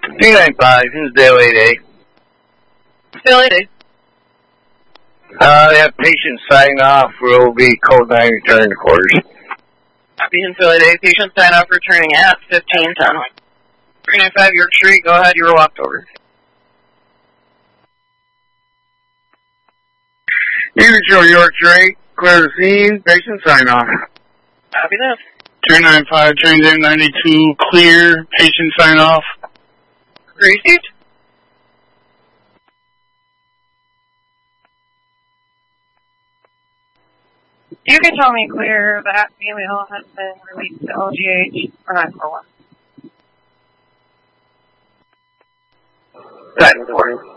295, this is Dale 8A. Dale 8A. That patient sign off will be code 9 return to quarters. Patient Phil 8A, patient sign off returning at 1510. 395 York Street, go ahead, you're walked over. Mutual York Street, clear the scene, patient sign off. Copy that. 295, Transit 92, clear, patient sign off. Received. You can tell me clear that female has been released to LGH or 941. That in the morning.